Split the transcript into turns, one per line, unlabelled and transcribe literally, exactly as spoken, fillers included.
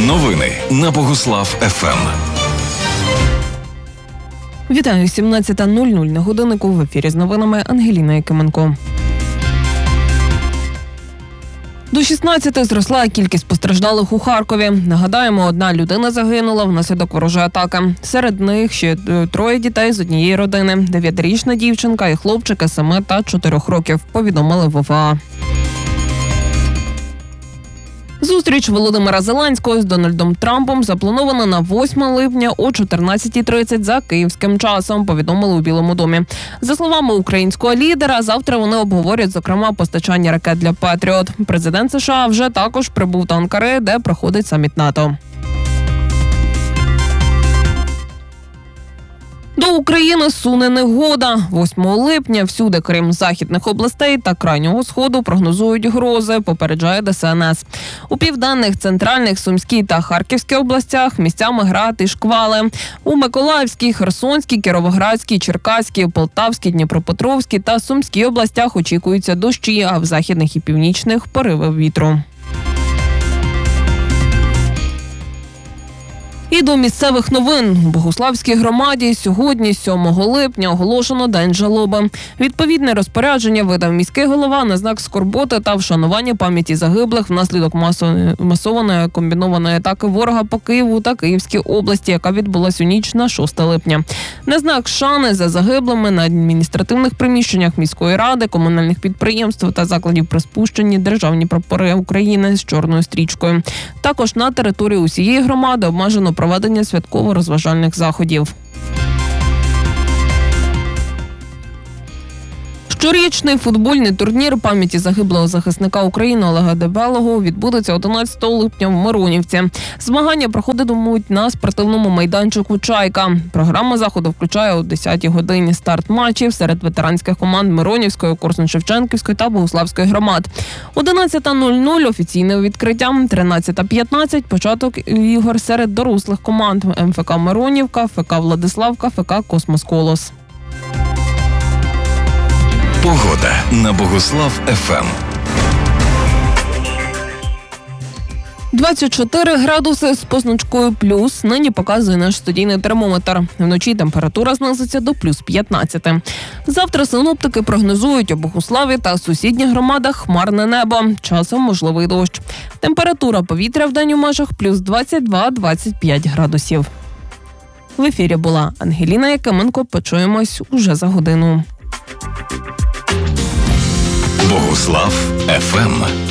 Новини на Богуслав еф ем.
Вітаю, сімнадцята нуль нуль на годиннику, в ефірі з новинами Ангеліна Якименко. До шістнадцяти зросла кількість постраждалих у Харкові. Нагадаємо, одна людина загинула внаслідок ворожої атаки. Серед них ще троє дітей з однієї родини. Дев'ятирічна дівчинка і хлопчики семи та чотирьох років, повідомили в о ве а. Зустріч Володимира Зеленського з Дональдом Трампом запланована на восьме липня о чотирнадцятій тридцять за київським часом, повідомили у Білому домі. За словами українського лідера, завтра вони обговорять, зокрема, постачання ракет для «Петріот». Президент США вже також прибув до Анкари, де проходить саміт НАТО. До України суне негода. восьмого липня всюди, крім західних областей та крайнього сходу, прогнозують грози, попереджає де ес ен ес. У південних, центральних, Сумській та Харківській областях місцями град і шквали. У Миколаївській, Херсонській, Кіровоградській, Черкаській, Полтавській, Дніпропетровській та Сумській областях очікуються дощі, а в західних і північних – пориви вітру. І до місцевих новин. У Богуславській громаді сьогодні, сьомого липня, оголошено День жалоби. Відповідне розпорядження видав міський голова на знак скорботи та вшанування пам'яті загиблих внаслідок масованої комбінованої атаки ворога по Києву та Київській області, яка відбулася у ніч на шосте липня. На знак шани за загиблими на адміністративних приміщеннях міської ради, комунальних підприємств та закладів приспущені державні прапори України з чорною стрічкою. Також на території усієї громади обмежено проведення святково-розважальних заходів. Щорічний футбольний турнір пам'яті загиблого захисника України Олега Дебелого відбудеться одинадцятого липня в Миронівці. Змагання проходитимуть на спортивному майданчику «Чайка». Програма заходу включає о десятій годині старт матчів серед ветеранських команд Миронівської, Корсунь-Шевченківської та Богуславської громад. одинадцята нуль нуль – офіційне відкриття, тринадцята п'ятнадцять – початок ігор серед дорослих команд ем еф ка Миронівка, еф ка Владиславка, еф ка Космос Колос.
Погода на Богуслав еф ем.
двадцять чотири градуси з позначкою плюс нині показує наш студійний термометр. Вночі температура знизиться до плюс п'ятнадцяти. Завтра синоптики прогнозують у Богуславі та сусідніх громадах хмарне небо. Часом можливий дощ. Температура повітря в день у межах плюс двадцять два - двадцять п'ять градусів. В ефірі була Ангеліна Якименко. Почуємось уже за годину.
Богуслав еф ем.